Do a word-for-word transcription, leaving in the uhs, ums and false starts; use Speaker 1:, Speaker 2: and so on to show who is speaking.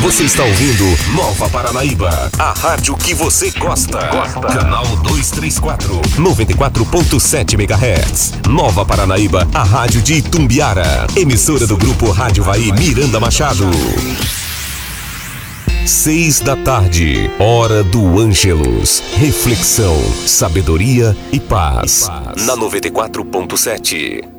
Speaker 1: Você está ouvindo Nova Paranaíba, a rádio que você gosta. Gosta. Canal duzentos e trinta e quatro, noventa e quatro ponto sete megahertz. Nova Paranaíba, a rádio de Itumbiara. Emissora do grupo Rádio Vai Miranda Machado. Seis da tarde, hora do Ângelus. Reflexão, sabedoria e paz. E paz. Na noventa e quatro ponto sete.